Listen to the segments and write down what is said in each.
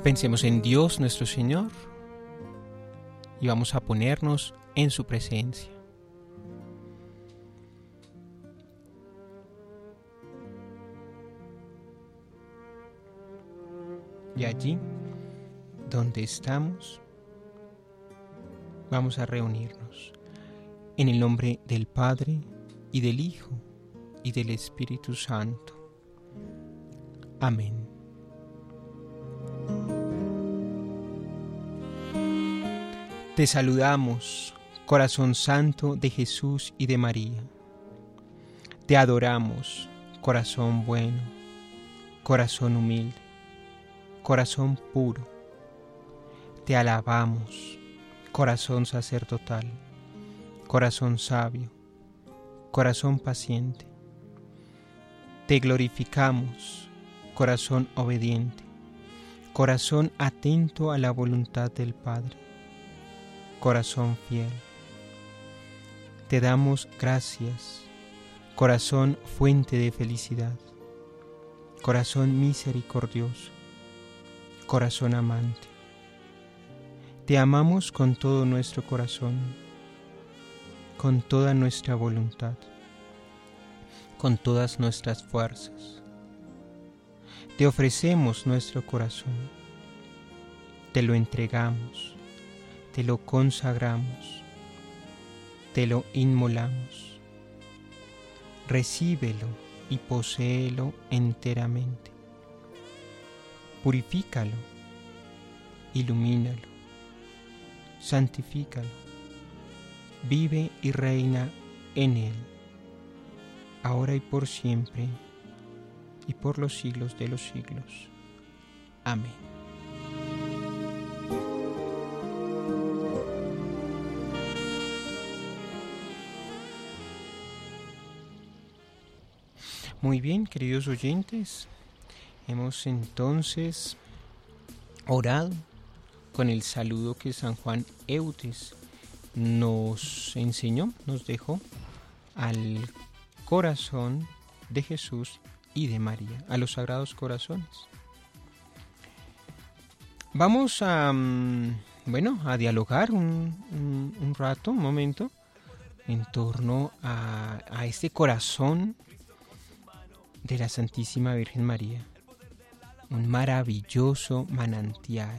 Pensemos en Dios nuestro Señor y vamos a ponernos en su presencia. Y allí, donde estamos, vamos a reunirnos en el nombre del Padre y del Hijo y del Espíritu Santo. Amén. Te saludamos, corazón santo de Jesús y de María. Te adoramos, corazón bueno, corazón humilde, corazón puro. Te alabamos, corazón sacerdotal, corazón sabio, corazón paciente. Te glorificamos, corazón obediente, corazón atento a la voluntad del Padre, corazón fiel. Te damos gracias, corazón fuente de felicidad, corazón misericordioso, corazón amante. Te amamos con todo nuestro corazón, con toda nuestra voluntad, con todas nuestras fuerzas. Te ofrecemos nuestro corazón, te lo entregamos, te lo consagramos, te lo inmolamos. Recíbelo y poséelo enteramente. Purifícalo, ilumínalo, santifícalo. Vive y reina en él, ahora y por siempre, y por los siglos de los siglos. Amén. Muy bien, queridos oyentes, hemos entonces orado con el saludo que San Juan Eudes nos enseñó, nos dejó al corazón de Jesús y de María, a los sagrados corazones. Vamos a dialogar un rato, un momento, en torno a este corazón de la Santísima Virgen María, un maravilloso manantial.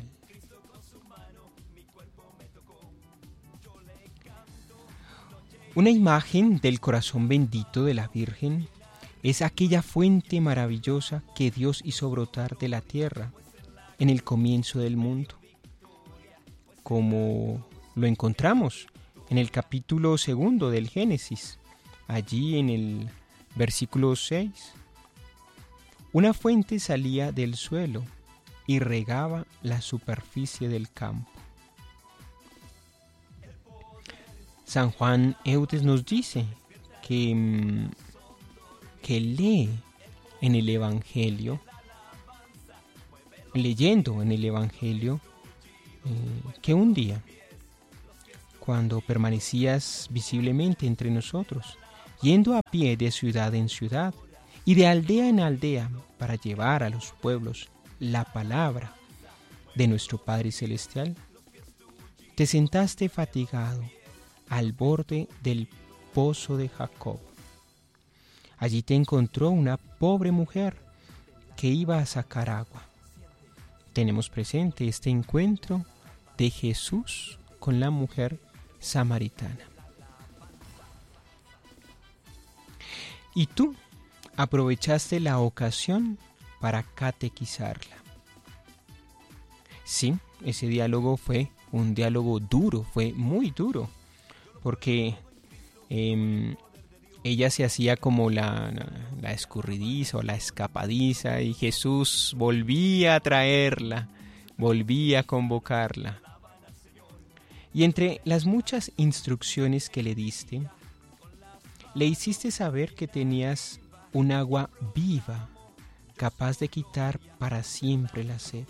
Una imagen del corazón bendito de la Virgen es aquella fuente maravillosa que Dios hizo brotar de la tierra en el comienzo del mundo, como lo encontramos en el capítulo 2 del Génesis, allí en el versículo 6. Una fuente salía del suelo y regaba la superficie del campo. San Juan Eudes nos dice que lee en el Evangelio, leyendo en el Evangelio, que un día, cuando permanecías visiblemente entre nosotros, yendo a pie de ciudad en ciudad y de aldea en aldea para llevar a los pueblos la palabra de nuestro Padre Celestial, te sentaste fatigado al borde del pozo de Jacob. Allí te encontró una pobre mujer que iba a sacar agua. Tenemos presente este encuentro de Jesús con la mujer samaritana. Y tú aprovechaste la ocasión para catequizarla. Sí, ese diálogo fue un diálogo duro, fue muy duro, porque ella se hacía como la escurridiza o la escapadiza, y Jesús volvía a traerla, volvía a convocarla. Y entre las muchas instrucciones que le diste, le hiciste saber que tenías un agua viva, capaz de quitar para siempre la sed.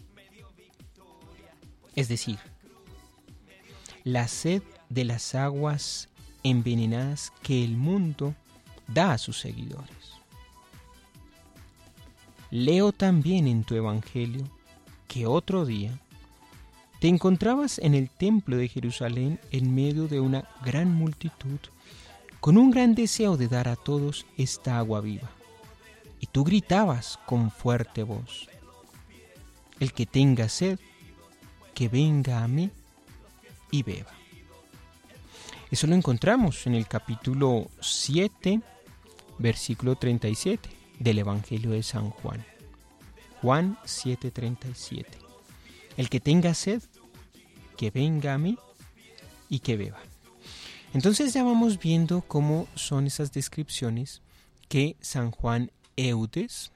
Es decir, la sed de las aguas envenenadas que el mundo da a sus seguidores. Leo también en tu Evangelio que otro día te encontrabas en el templo de Jerusalén en medio de una gran multitud, con un gran deseo de dar a todos esta agua viva. Y tú gritabas con fuerte voz: el que tenga sed, que venga a mí y beba. Eso lo encontramos en el capítulo 7, versículo 37 del Evangelio de San Juan. Juan 7:37. El que tenga sed, que venga a mí y que beba. Entonces ya vamos viendo cómo son esas descripciones que San Juan Eudes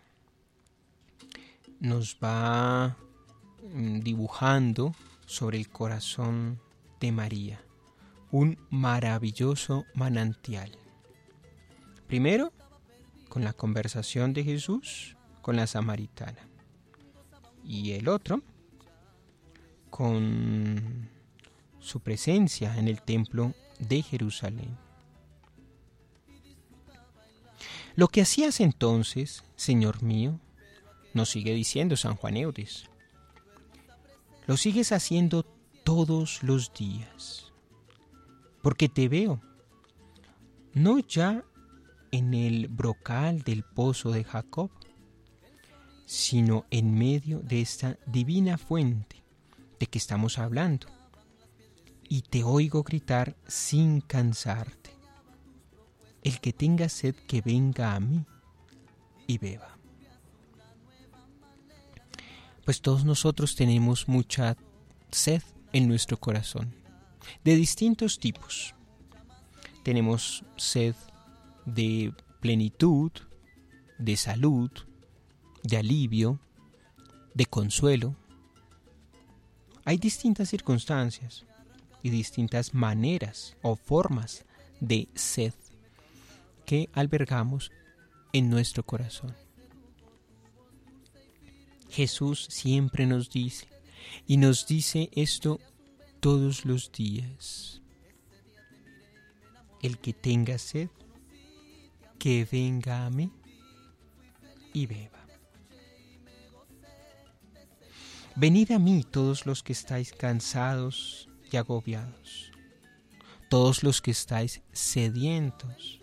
nos va dibujando sobre el corazón de María. Un maravilloso manantial. Primero, con la conversación de Jesús con la samaritana. Y el otro, con su presencia en el templo de Jerusalén. Lo que hacías entonces, Señor mío, nos sigue diciendo San Juan Eudes, lo sigues haciendo todos los días, porque te veo, no ya en el brocal del pozo de Jacob, sino en medio de esta divina fuente de que estamos hablando, y te oigo gritar sin cansarte: el que tenga sed, que venga a mí y beba. Pues todos nosotros tenemos mucha sed en nuestro corazón, de distintos tipos. Tenemos sed de plenitud, de salud, de alivio, de consuelo. Hay distintas circunstancias y distintas maneras o formas de sed que albergamos en nuestro corazón. Jesús siempre nos dice, y nos dice esto todos los días: el que tenga sed, que venga a mí y beba. Venid a mí todos los que estáis cansados y agobiados, todos los que estáis sedientos,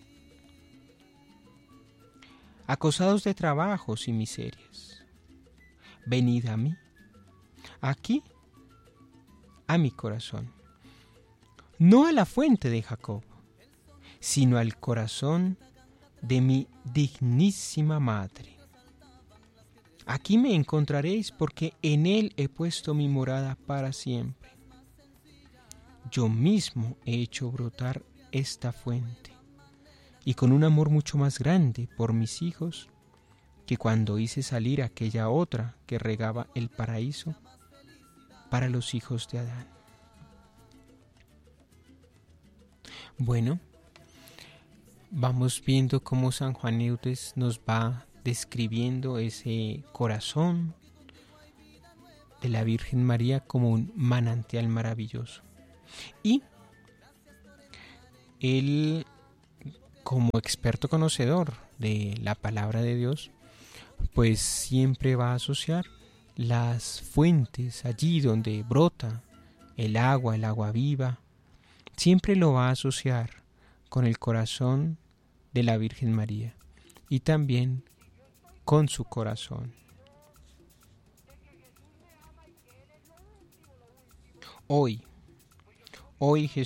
acosados de trabajos y miserias. Venid a mí, aquí, a mi corazón, no a la fuente de Jacob, sino al corazón de mi dignísima madre. Aquí me encontraréis, porque en él he puesto mi morada para siempre. Yo mismo he hecho brotar esta fuente, y con un amor mucho más grande por mis hijos que cuando hice salir aquella otra que regaba el paraíso para los hijos de Adán. Bueno, vamos viendo cómo San Juan Eudes nos va describiendo ese corazón de la Virgen María como un manantial maravilloso. Y él, como experto conocedor de la palabra de Dios, pues siempre va a asociar las fuentes allí donde brota el agua viva, siempre lo va a asociar con el corazón de la Virgen María y también con su corazón. Hoy